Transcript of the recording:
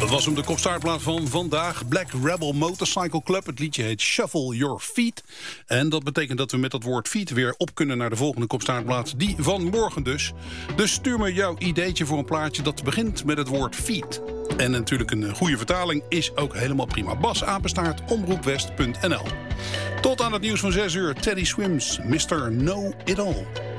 Dat was hem, de kopstaartplaat van vandaag. Black Rebel Motorcycle Club. Het liedje heet Shuffle Your Feet. En dat betekent dat we met dat woord feet weer op kunnen naar de volgende kopstaartplaat. Die van morgen dus. Dus stuur me jouw ideetje voor een plaatje dat begint met het woord feet. En natuurlijk een goede vertaling is ook helemaal prima. Bas Apenstaart, omroepwest.nl. Tot aan het nieuws van 6 uur. Teddy Swims, Mr. Know It All.